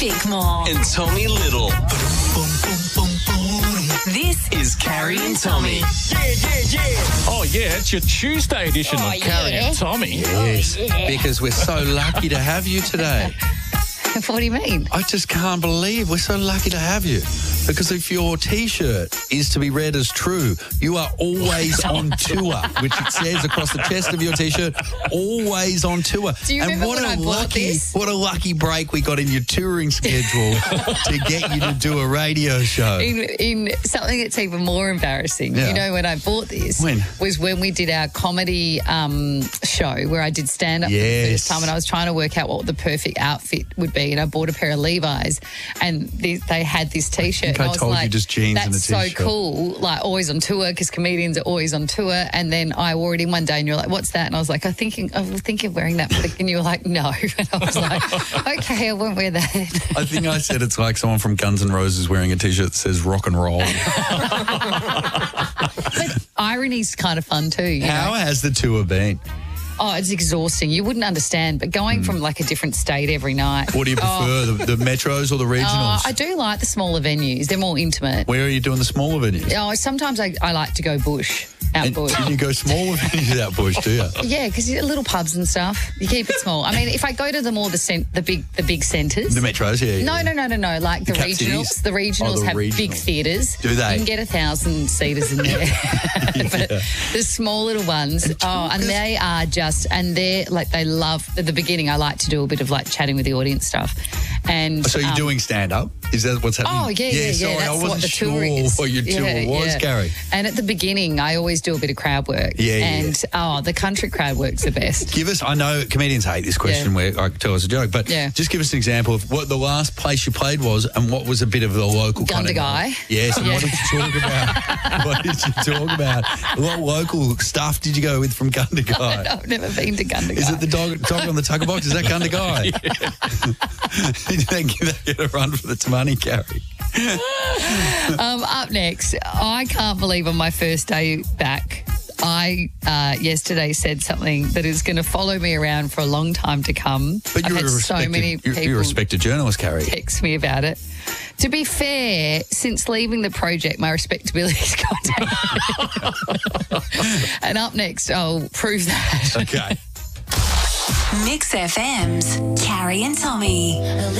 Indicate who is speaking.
Speaker 1: Bickmore.
Speaker 2: And Tommy Little.
Speaker 1: This is Carrie and Tommy.
Speaker 3: Oh, yeah, it's your Tuesday edition of Carrie and Tommy.
Speaker 4: Yes, because we're so lucky to have you today.
Speaker 5: What do you mean?
Speaker 4: I just can't believe we're so lucky to have you. Because if your T-shirt is to be read as true, you are always on tour, which it says across the chest of your T-shirt, always on tour.
Speaker 5: Do you remember when I bought this?
Speaker 4: What a lucky break we got in your touring schedule to get you to do a radio show.
Speaker 5: In something that's even more embarrassing,
Speaker 4: Yeah.
Speaker 5: you know, when I bought this was when we did our comedy show where I did stand-up for the first time, and I was trying to work out what the perfect outfit would be, and I bought a pair of Levi's, and they had this T-shirt.
Speaker 4: I
Speaker 5: was
Speaker 4: told
Speaker 5: like,
Speaker 4: you just jeans and a
Speaker 5: that's
Speaker 4: T-shirt.
Speaker 5: so cool, like always on tour, because comedians are always on tour. And then I wore it in one day and you're like, what's that? And I was like, I was thinking of wearing that. And you were like, no. And I was like, okay, I won't wear that.
Speaker 4: I think I said it's like someone from Guns N' Roses wearing a T-shirt that says rock and roll.
Speaker 5: But irony's kind of fun too. You
Speaker 4: How
Speaker 5: know?
Speaker 4: has the tour been?
Speaker 5: Oh, it's exhausting. You wouldn't understand, but going from like a different state every night.
Speaker 4: What do you prefer, the metros or the regionals?
Speaker 5: I do like the smaller venues. They're more intimate.
Speaker 4: Where are you doing the smaller venues?
Speaker 5: Oh, sometimes I like to go bush, out
Speaker 4: And
Speaker 5: bush.
Speaker 4: you go smaller venues out bush, do you?
Speaker 5: Yeah, because little pubs and stuff. You keep it small. I mean, if I go to the big centres.
Speaker 4: The metros, yeah.
Speaker 5: No. Like the
Speaker 4: cap
Speaker 5: regionals.
Speaker 4: cities?
Speaker 5: The regionals
Speaker 4: the
Speaker 5: have
Speaker 4: regionals.
Speaker 5: big theatres.
Speaker 4: Do they?
Speaker 5: You can get 1,000 seaters in there. But the small little ones, and they are just, and they're like, they love, at the beginning, I like to do a bit of like chatting with the audience stuff. And
Speaker 4: So you're doing stand-up? Is that what's happening?
Speaker 5: Oh, yeah.
Speaker 4: Sorry,
Speaker 5: That's
Speaker 4: I wasn't
Speaker 5: what the
Speaker 4: sure
Speaker 5: tour is.
Speaker 4: what your tour was, Gary.
Speaker 5: And at the beginning, I always do a bit of crowd work. And the country crowd work's the best.
Speaker 4: Give us, I know comedians hate this question where I tell us a joke, but just give us an example of what the last place you played was and what was a bit of the local kind of...
Speaker 5: Gundagai.
Speaker 4: Yes, and what did you talk about? What did you talk about? What local stuff did you go with from Gundagai?
Speaker 5: I've never been to Gundagai.
Speaker 4: Is it the dog on the tucker box? Is that Gundagai? Did they give a run for the money, Gary?
Speaker 5: Up next, I can't believe on my first day back, I yesterday said something that is going to follow me around for a long time to come.
Speaker 4: But
Speaker 5: I've had so many people
Speaker 4: you're a respected journalist, Carrie.
Speaker 5: text me about it. To be fair, since leaving the project, my respectability's gone down. And up next, I'll prove that.
Speaker 4: Okay.
Speaker 1: Mix FM's Carrie and Tommy.